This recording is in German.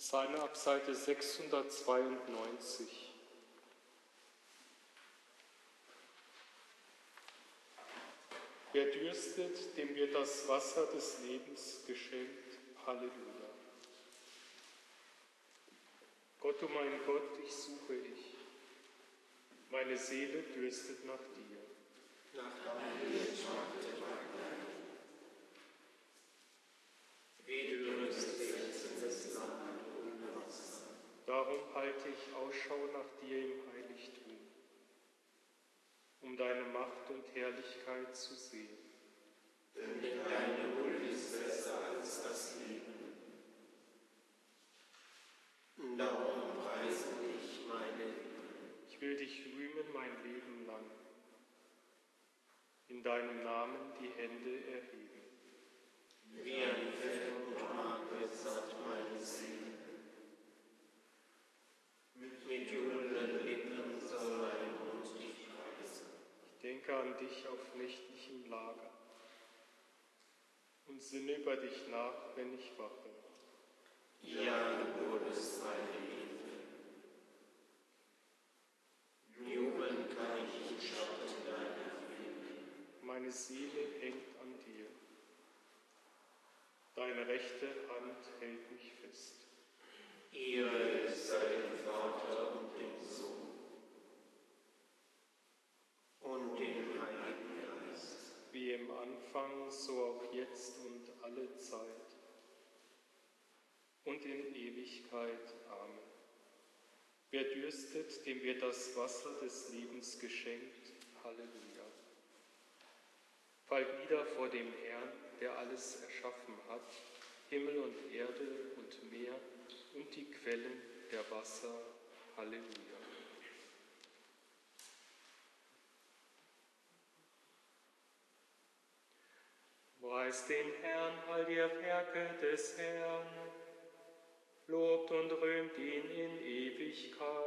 Psalme ab Seite 692. Wer dürstet, dem wird das Wasser des Lebens geschenkt. Halleluja. Gott, du mein Gott, dich suche ich. Meine Seele dürstet nach dir. Nach deinem schmachtet mein. Wie dürstet das Land ohne Wasser. Darum halte ich Ausschau nach dir im Heiligtum, um deine Macht und Herrlichkeit zu sehen. Denn deine Huld ist besser als das Leben. Darum preise ich meine Liebe. Ich will dich rühmen mein Leben lang, in deinem Namen die Hände erheben. Wie ein Fett und Mark wird satt meine Seele. Mit jubelnden Lippen soll mein Mund dich preisen. Ich denke an dich auf nächtlichem Lager und sinne über dich nach, wenn ich wache. Ja, du wurdest meine Hilfe. Jubeln kann ich im Schatten deiner Flügel. Meine Seele hängt an dir. Deine rechte Hand hält mich fest. Ehre sei dem Vater und dem Sohn und dem Heiligen Geist. Wie im Anfang, so auch jetzt und alle Zeit und in Ewigkeit. Amen. Wer dürstet, dem wird das Wasser des Lebens geschenkt. Halleluja. Fallt nieder vor dem Herrn, der alles erschaffen hat, Himmel und Erde und Meer und die Quellen der Wasser. Halleluja. Preist den Herrn, all ihr Werke des Herrn, lobt und rühmt ihn in Ewigkeit.